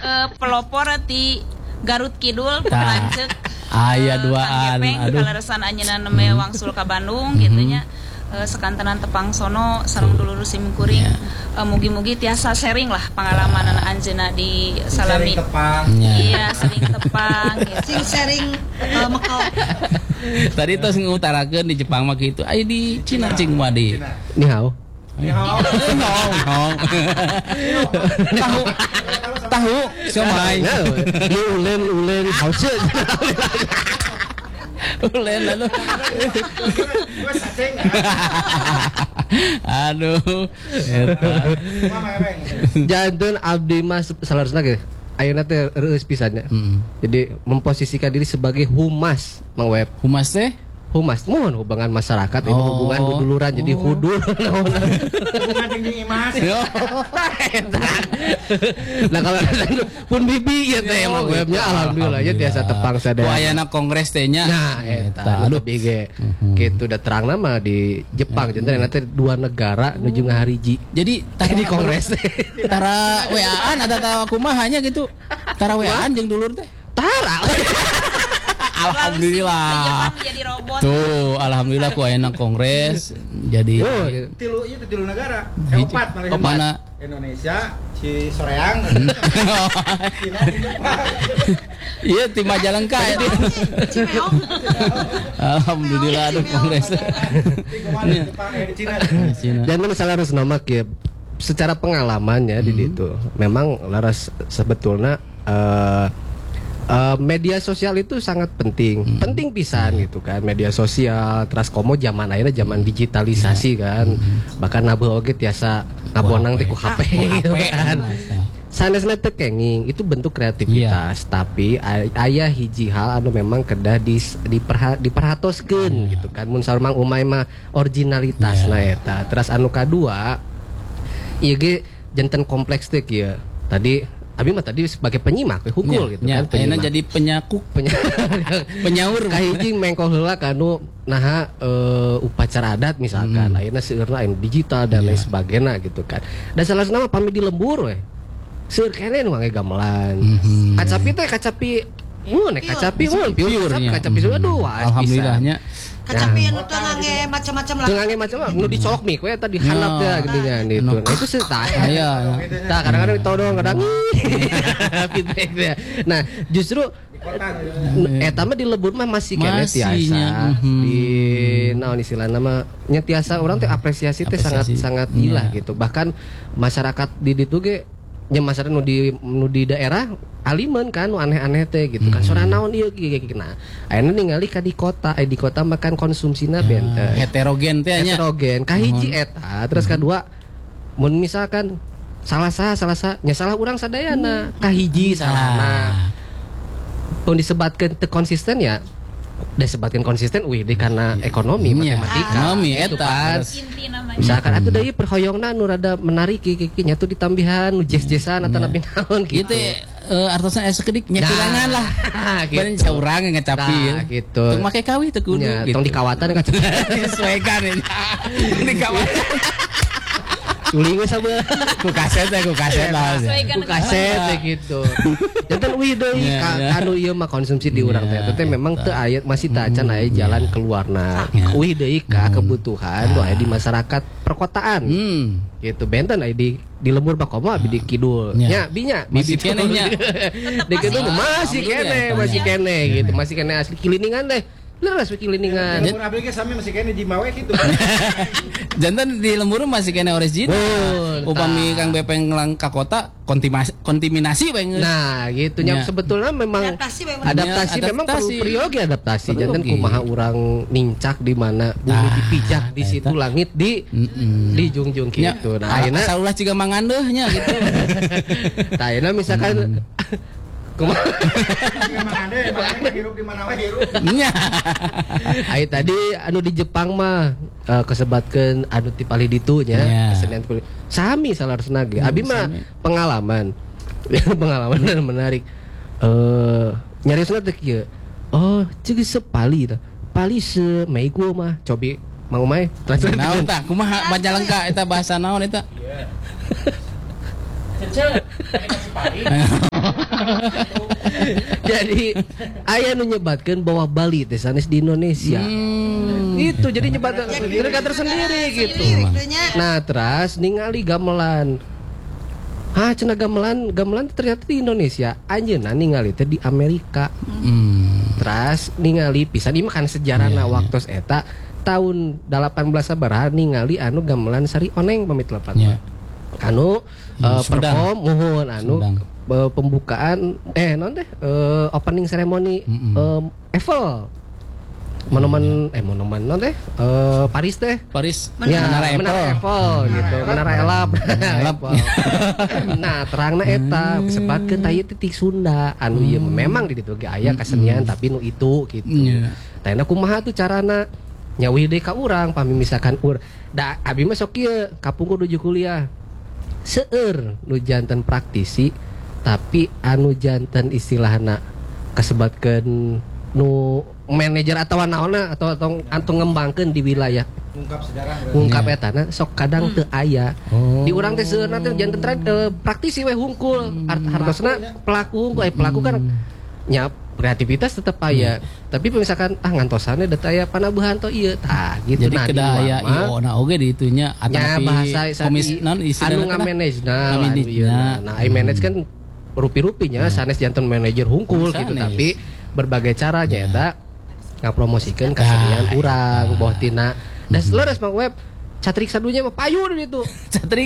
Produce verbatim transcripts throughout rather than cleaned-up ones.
uh, pelopor ti Garut Kidul lanceuk aya duaan aduh kaleresan anjeunna namanya wangsul ka Bandung kitu nya uh, sekantenan tepang sono sareng dulur simkuring yeah. uh, mugi-mugi tiasa sharing lah pengalaman anak anjeunna di salami tepang iya sering tepang sing sharing uh, mekal tadi tos ngutarakeun di Jepang mah kitu aya di Cina cing mah di ni hao ni hao tahu tahu siomay ulen ulen hao ce ulen lalu aduh janten abdi mas salarosna ge ayeuna teh reueus pisannya jadi memposisikan diri sebagai humas Mang Web humas teh humas mohon hubungan masyarakat ini oh. hubungan duduluran oh. jadi hudur hubungan jeung imas nah kalau pun bibi ya teh Mang Webnya alhamdulillah ya tiasa tepang sadaya wayana kongres teh nya nah eta aduh bige kitu da terang nama di Jepang janten nanti dua negara nuju ngahariji jadi di kongres tara W A-an ada tawa kumaha nya gitu tara W A-an jeung dulur teh tara alhamdulillah tuh alhamdulillah ku ayeuna kongres jadi oh, tilu ieu tilu negara eh, opat mana Indonesia si Soreang iya tim Majalengka ya alhamdulillah ada kongres dan misalnya harus nama ke secara pengalamannya di situ memang laras sebetulnya uh, Uh, media sosial itu sangat penting, hmm. penting pisan hmm. gitu kan. Media sosial, terus komo zaman akhirnya zaman digitalisasi kan, hmm. bahkan nabuh oge tiasa ngabonang ti ku H P gitu kan. Sanesna teu kenging itu bentuk kreativitas, yeah. tapi ay- aya hiji hal anu memang kedah di diperha- diperhatoskeun hmm. gitu kan. Mun sareng umay mah originalitasna yeah. eta. Terus anu kadua ieu ge janten kompleks teh kieu. Tadi Abi mah tadi sebagai penyimak, hukul ya, gitu ya, kan. Penyimak. jadi penyakuk, Penya- penyaur. Kahiji mengkol heula kanu naha uh, upacara adat misalkan, hmm. ayeuna seueurna anu digital dan ya. lain sebagainya gitu kan. Dan salah satu nama pami di lembur we. Seueur kene nu ngage gamelan. Hmm. Kacapi teh kacapi mun kacapi mun pure kacapi sudah dua. Alhamdulillahnya. Kacapi anu teu ngangge macam-macam lah. Teu ngangge macam-macam, nu dicolok mik we tadi handap teh geuningan itu. Nah itu setah. Aya. Tah kadang-kadang ditodong kadang. Nah, justru eta mah di lebur mah masih kene tiasa. Di naon istilahna mah nya tiasa urang teh apresiasi teh sangat sangat gila gitu. Bahkan masyarakat di ditu ge nya masyarakat nu di nu di daerah aliman kan nu aneh-aneh teh gitu kan. Soalnya naon ieu gitu. Nah, ayeuna ningali ka di kota, eh di kota makan konsumsina benten. Heterogen teh nya. Heterogen. Kahiji eta, terus kedua mun misalkan salah sah salah sah nya salah urang sadayana, kahiji salahna. Pun disebatkeun teu konsisten ya. Disebutkan konsisten, wih, di karena ekonomi, matematika, ekonomi, eta, misalkan atau dari perhoyongna nu rada menarik, kikinya tuh ditambihan, nu jes-jesan atau nabi naon gitu. Itu artosna asa kedik nyakirangan lah, beren saurang ngacapi, gitu. Tong make kawi teu kudu, tong dikawatan ngacapi, disesuaikan ini, dikawatan. Suling we sabelah. Ku kaset teh, ku kaset lah. Ku kaset teh gitu. Janten wih deui anu ieu mah konsumsi di urang teh. Teh memang teu aya masih teu acan aya jalan keluarna. Wih deui ka kebutuhan nu aya di masyarakat perkotaan. Gitu benten aya di di lembur Bakomo abi di kidul. Nya binya masih kene nya. Di kidul masih kene, masih kene gitu. Masih kene asli kiliningan deh. Leres we kiliningan. Lembur abdi ge sami masih kene jimawe kitu. Jantan di lembur masih kene original. Upami Kang Bepeng lang ka kota kontaminasi bae. Nah, gitu nya sebetulnya memang adaptasi, adaptasi memang perlu periogi adaptasi. Jantan kumaha urang nincak di mana bumi dipijak di situ langit di di jungjung kitu. Nah, ayeuna saulah ciga mangandeuh nya gitu. Tah ayeuna misalkan kumaha mangandeuh mangandeuh hirup di mana wae hirup. Nya. Ai tadi anu di Jepang mah uh, kesebatkeun anu ti palih ditu nya kesenian kulit. Sami salarosna ge. Abi mah pengalaman. Pengalaman dan menarik. Eh uh, nyarisna teh kieu. Oh, ceuk sepali tah. Pali se Meigo mah cobi mau mai translate naon tah kumaha Majalengka eta bahasa naon eta? Cece. Jadi aya nu nyebatkeun bahwa Bali teh sanes di Indonesia. Hmm. Itu jadi nyebat negara tersendiri gitu. Nah, terus ningali gamelan. Ah, cenah gamelan, gamelan ternyata di Indonesia. Anjeunna ningali teh di Amerika. Hmm. Terus ningali pisan ieu kan sejarahna Iya, waktos eta tahun delapan belas sabaraha ningali anu gamelan Sari Oneng pamit lepat. Iya. Anu Iya, uh, Sundang. perform muhun anu Sundang. uh, pembukaan eh non deh uh, opening ceremony Mm-mm. um, Eiffel. Monumen eh monumen non deh uh, Paris teh. Paris. Ya, Menara Eiffel. Menara Eiffel gitu, Menara Elap. Elap. Nah, terangna eta sebatkeun tah ieu titik Sunda. Anu ieu memang di ditu ge aya kasenian tapi nu itu gitu. Iya. Tah kumaha tuh carana nyawih deui ka urang pami misalkan ur. Da abi mah sok kieu kapungkur nuju kuliah. Seueur nu janten praktisi tapi anu janten istilahna kasebatkeun nu manajer atau naonna atau atau atau ngembangkeun di wilayah Ungkap sejarah. ngungkap Iya. eta na sok kadang teu aya. Oh. Di urang teh seueurna teh janten tra- eh, praktisi we hungkul. Art- Hartosna pelaku hungkul, eh, pelaku kan nya kreativitas tetep aya. Tapi misalkan ah ngantosane da aya panabuhan to ieu tah gitu. Jadi Nah, di kedaya luar mah, I O na oge di itunya atau nya tapi bahasa komis sadi- non istilahna anu kana? ngamanagena lah, anu Ngamanagena. ieu na. Nah, ai manage kan rupi-rupinya sanes janten manajer hungkul gitu, Sanes. tapi berbagai cara nya eta ngapromosikeun kasenian Ah, urang boh tina. Da leres mah web catrik sadunya mah payu di ditu. Catrik.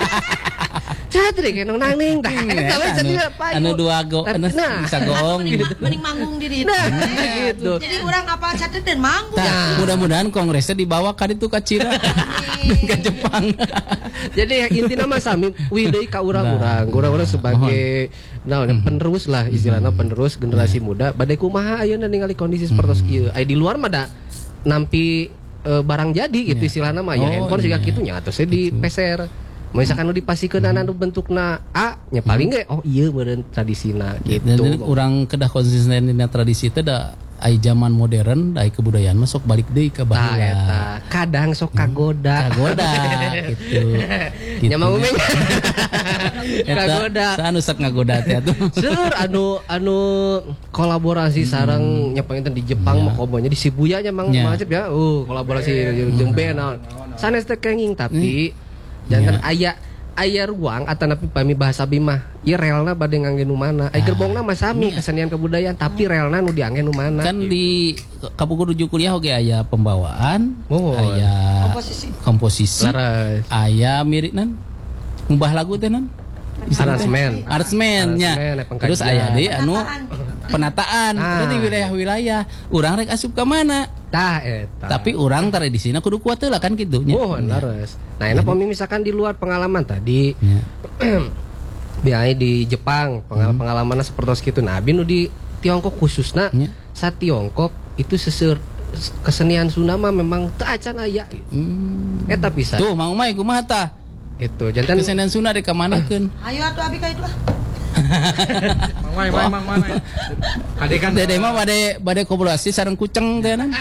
Catrik enong nangning tah. Eta we sadunya payu. Anu dua go, anu Nah. bisa goong. Mending manggung di ditu. Nah, gitu. Jadi orang apa catet dan manggung. Tah, mudah-mudahan kongresnya dibawa ka ditu ka Cina. Ke Jepang. Jadi intinya mah sami widei ka urang-urang, urang-urang sebagai nah penerus lah istilahnya penerus generasi muda. Badai kumaha ayeuna ningali kondisi seperti ieu. Ai di luar mah da nampi eh, barang jadi gitu istilahnya mah ya Oh, handphone juga iya. gitu nya atuh saya dipeser. Misalkan nu dipasikeun anu bentukna A nya paling ge oh ieu meureun tradisina Dan gitu. orang kedah konsisten dina tradisi teh da ai zaman modern, da ai kebudayaan mah sok balik deui ka Tah baheula. eta kadang sok kagoda. Kagoda gitu. Nya mah umeng. Eta Kagoda. saanu sok ngagoda teh atuh. Seur anu anu kolaborasi sareng nya panginten di Jepang mah kobonya di Shibuya nya mang Ya. macet ya. Uh kolaborasi jeung band naon. Sanes teh kenging tapi jangan aya aya ruang atanapi pami bahasa bimah. Ieu relna bade ngangge nu mana. Ai gerbongna mah sami kesenian kebudayaan tapi relna nu diangge nu mana. Kan di Kapungkur Nuju Kuliah oge aya pembawaan, Oh. aya Komposisi. komposisi, Laras. aya mirinan ngubah lagu teh non? Aransemen. Artsmennya. Aransemen, eh, pengkajian. Terus aya deui anu Penataan. penataan. Ah. Terus di wilayah-wilayah urang rek asup ka mana? Tah eta. Tapi urang tradisina kudu kuat heula kan kitu nya. Oh, laras. Nah, enak pami misalkan di luar pengalaman tadi Ya. biaya di Jepang pengal pengalamannya seperti itu. Nah, abi nu di Tiongkok khususnya Ya. saat Tiongkok itu seseur kesenian Sunda mah memang teu acan aya. Hmm. Eta pisan. Tuh, Mang Umay kumaha tah? Itu jantan Kesenian Sunda rek ka manakeun? Ayo atuh abi ka itu ah. Mang Mai, Mang Mang Mai. Kade kan Dede mah bade bade kolaborasi sareng kuceng teh nan.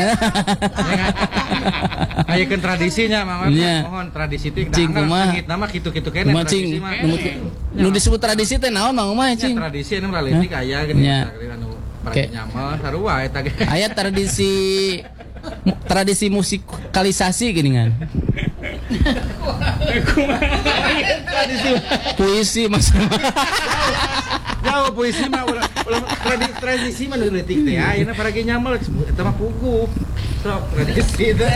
ayekeun tradisinya Mang Mai. Nya. Mohon tradisi teh Cing, kumaha? nama kitu-kitu kene Kumaha tradisi cing? mah. Nu nu disebut tradisi teh naon Mang Umay Nya cing? tradisi anu laletik aya gini Nya. anu Oke. parake nyamal sarua eta ge. Aya tradisi mu- tradisi musikalisasi gini kan. Puisi mas. Jauh puisi mah ulah ulah tradisi tradisi mah nu leutik teh ayeuna parake nyamal eta mah pugu. Sok tradisi teh.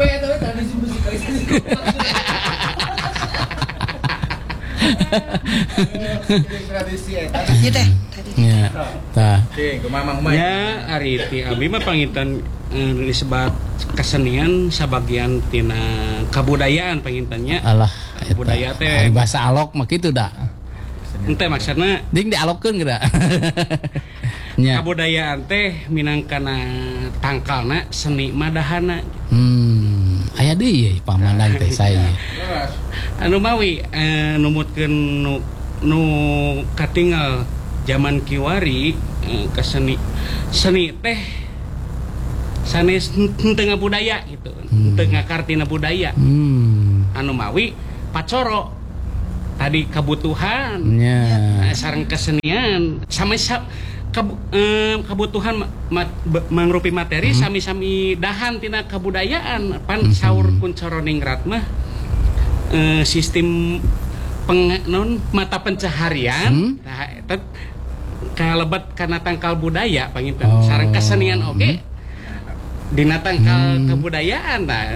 Tradisi eta. Ieu teh tadi. Ya. Tah. Cing, kumaha Mang Mai? Ya, ari ti abi mah panginten eh, disebut kesenian sabagian tina kabudayaan pangintennya. Alah Budaya teh. Ari bahasa alok mah kitu da. Ente maksudna Ding dialokkeun geura. Nya. kabudayaan teh minangkana tangkalna seni madahana. Hmm, aya deui ye pamandan teh saya. Anu mawi eh, numutkeun nu nu katingal zaman kiwari eh, ke seni seni teh sanes teu ngabudaya gitu. Teu ngakartina budaya. Hmm. Anu mawi pacoro tadi kebutuhan nya nah, sareng kesenian sama sa, kebu, eh, kebutuhan ma, ma, be- mangrupi materi Hmm. sami-sami dahan tina kebudayaan pan saur kun coroningrat mah eh, sistem peng, non mata pencaharian Hmm. nah, eta kalebat karena tangkal budaya panginten Oh. sareng kesenian oge dina tangkal Hmm. kebudayaan nah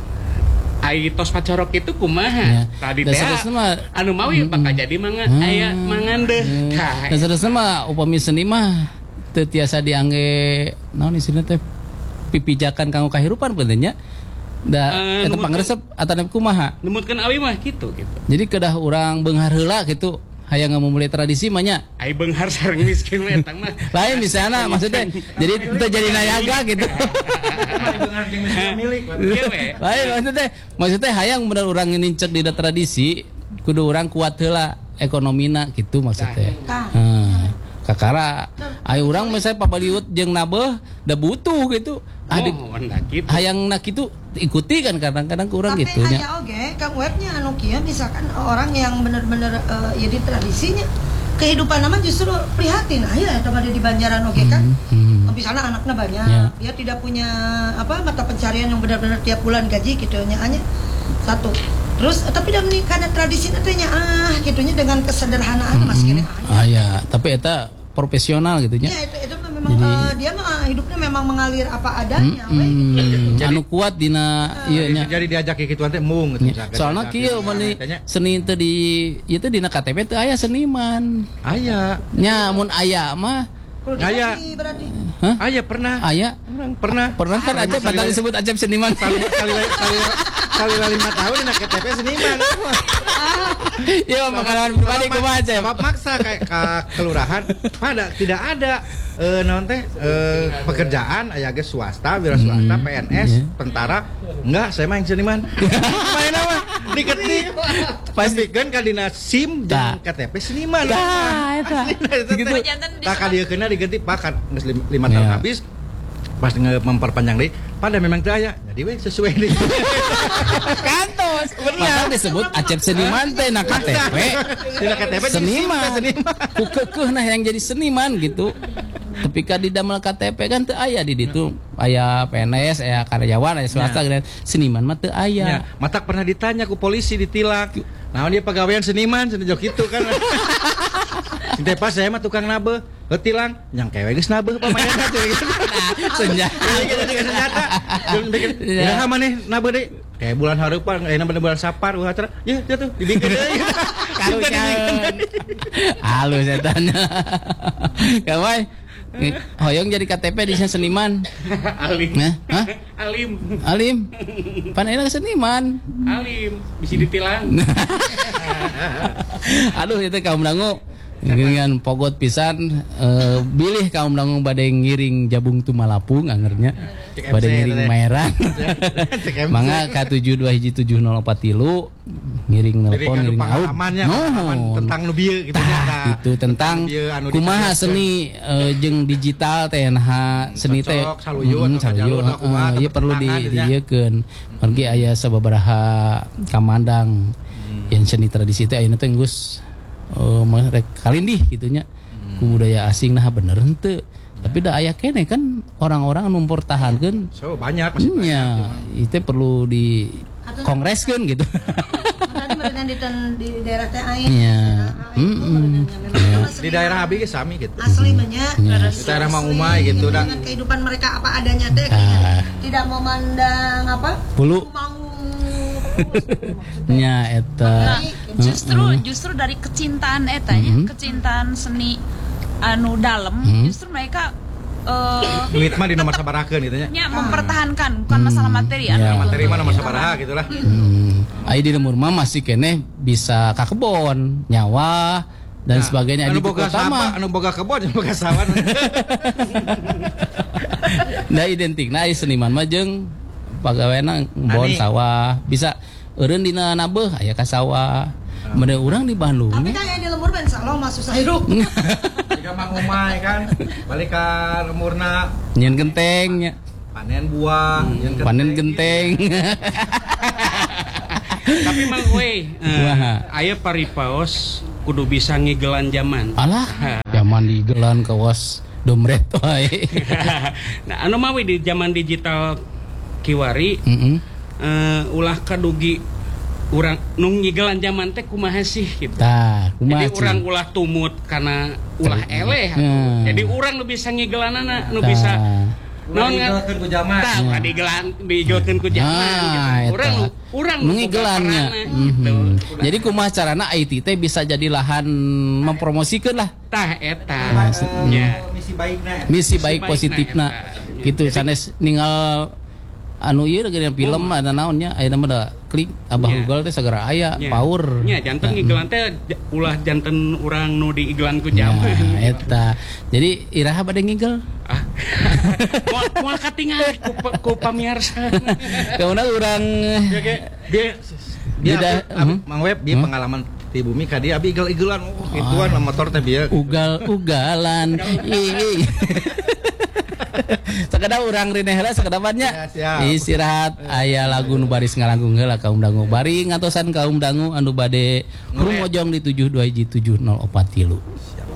ai tos pacorok itu Ya. kumaha tadi Dan teh seterusnya mah- anu mawi bakal jadi manga Hmm. aya mangandeh Tah, dan seterusnya mah upami seni mah teu tiasa diangge naon isina teh pipijakan kanggo kahirupan pentingnya da Eh, eta numutkeun- pangresep atanepi kumaha. numutkeun awi mah gitu gitu Jadi kedah urang beunghar heula gitu hayang ngamumulai tradisi mah nya. ai beunghar sareng miskin we eta mah Lain misalnya maksudnya jadi itu jadi nayaga gitu. milik. Ieu we Lain maksudnya maksudnya hayang bener urang nincek di tradisi kudu urang kuat heula ekonomina gitu maksudnya. Tah. Heeh. Kakara aya urang misalnya papaliut jeung nabeuh da butuh gitu. Adik oh anda gitu hayang nak itu ikuti kan kadang-kadang kurang Tapi gitu nya. aya oge kang webnya anu kieu misalkan orang yang bener-bener eh, ya di tradisinya kehidupan nama justru prihatin aya eta mah di Banjaran oge kan. Hmm. Misalnya anaknya banyak, Ya. dia tidak punya apa mata pencarian yang benar-benar tiap bulan gaji gitu nya hanya satu. Terus eh, tapi dan karena tradisi nantinya ah gitunya dengan kesederhanaan mas kene Ah ya, tapi eta profesional gitu nya. ya itu itu memang eh, dia mah hidupnya memang mengalir apa adanya we, Hmm, Jadi- anu kuat dina ieu nya. Jadi diajak ke kituan teh mung gitu. Ya, soalnya kieu mani seni teh di ieu teh dina K T P teh aya seniman. Aya, Nya mun aya mah Aya. Berarti- berarti hah? aya pernah. Aya. Pernah. Pernah kan aja padahal disebut Acep seniman. Kali kali kali kali lima tahun di K T P seniman. Iya pengalaman pribadi kumaha Acep? Sebab maksa kayak ke kelurahan pada tidak ada eh naon teh eh, pekerjaan aya ge swasta, wira swasta, P N S, Iya. tentara. Enggak, saya mah yang seniman. Main apa? Diketik. Pastikeun ka dina SIM jeung K T P seniman. Tah, eta. Gitu. Jantan di Tak dia kena diganti pakat geus lim- lima Iya. tahun habis. Pas nge memperpanjang deui, pada memang teu aya. Jadi we sesuai deui. Kantos. Benar disebut Acep seniman teh na K T P. Dina K T P jadi Seniman. seniman. Ku keukeuh nah yang jadi seniman gitu. Tapi kan di damel K T P kan teu aya di ditu. Aya P N S, aya karyawan, aya swasta gitu. Seniman mah teu Ya, aya. matak pernah ditanya ku polisi ditilang. Nah, dia pegawaian seniman, cenah jok gitu kan. Sinten pas saya mah tukang nabe, tilang, nyang kewe geus nabe pamainna teh gitu. Senjata. Ini kita juga senjata. Jeung bikin, Iya. "Ya maneh nabe deui." Kayak bulan hareupan, ayeuna bulan Sapar, wah tara. Ya, ya tuh dibikin deui. Karucan. Halus etanya. Kamai hoyong jadi K T P di sana seniman. alim Nah, hah? alim Alim. Pan enak seniman. alim bisa ditilang Aduh itu kaum dangu dengan pogot pisan eh, bilih kaum dangu badai ngiring jabung tumalapung angernya Cek badai M C ngiring teh. maeran Cek M C. mangga K tujuh dua hiji tujuh nol empat tilu ngiring Jadi nelpon kan ngiring aud pengalamannya pengalaman tentang nu bieu gitu nya. Tah, gitu tentang Bieu anu kumaha dicatatkeun. seni eh, jeung digital teh nah seni teh Cocok, saluyu Mm, atau saluyu, kajaluna heeh, kumaha, ieu perlu di tangan, gitu nya. dieukeun margi aya sababaraha kamandang Hmm. yang seni tradisi teh ayeuna teh geus eh mah rek kalindih gitu nya Hmm. ku budaya asing nah bener henteu tapi da aya kene kan orang-orang anu mempertahankeun So banyak masih banyak. nya itu perlu di kongreskeun gitu. tadi merenang di, ten- di daerah teh aing. Iya. Nah, itu Mm-mm. merenangnya memang Iya. sama Di seniman. daerah abi ge sami gitu. Asli banyak Iya. Di daerah Mang Umay gitu dah. dengan kehidupan mereka apa adanya teh Ah. tidak memandang apa Hulu. manggung Nya eta Nah, justru justru dari kecintaan eta nya, Mhm. kecintaan seni anu dalam, Mhm. justru mereka eh Duit mah di nomor sabarakeun gitu nya. nya mempertahankan bukan masalah materi anu. Ya. Materi mah nomor sabaraha gitu lah. Hmm. Ai di lemur mah masih kene bisa ka kebon, nyawa dan Nah, sebagainya anu di boga kota mah. sawah, anu boga kebon, anu boga sawah. Da identik na seniman mah jeung pagaweana bon Ani. sawah, bisa eureun dina nabeuh aya ka sawah. Meureun urang di Bandung tapi nya. kan yang di lembur ben salong mah susah hidup Jika Mang Umay kan balik ka lemurna Nyeun genteng nya. panen buah, nyeun Panen genteng. Tapi mang we uh, aya paripaos kudu bisa ngigelan zaman. Alah, zaman digelan kawas domret wae. Nah, anu mah we di zaman digital kiwari Heeh. uh, ulah kadugi urang nu ngigelan zaman teh kumaha sih gitu. Tah, kumaha. Jadi urang ulah tumut karena ulah eleh atuh. Hmm. Jadi urang nu bisa ngigelanana nu bisa naon Digelankeun ku zaman. tah ulah digelan digelankeun ku zaman Ah, gitu. Urang eta. nu urang nu mengigelannya. boga peranna, gitu. Mhm. Jadi kumaha carana I T teh bisa jadi lahan mempromosikan lah Tah eta Eh, nya. misi baikna. misi baik baikna positifna eta. gitu sanes ninggal anu ieu geuning film ada naonnya aya nama da klik abah Ya. Google teh segera aya Nya. power. Nya janten ngigelan teh j- ulah janten urang nu diigelan ku Ya, zaman. eta. Jadi iraha bade ngigel. Ah. Moal moal katingal ku, pa- ku pamirsa. Kauna urang Dia ge dia dia Beda- abi- abi- hmm? Mang Web dia pengalaman di bumi ka dia abi igel-igelan oh gituan lah motor teh bieu. ugal-ugalan. Ih. Sakada urang rineh heula sakadabannya. Ya, siap. Istirahat aya lagu nu baris ngalanggung heula kaum dangu. Bari ngatosan kaum dangu anu bade rumojong di tujuh dua tujuh nol empat tilu.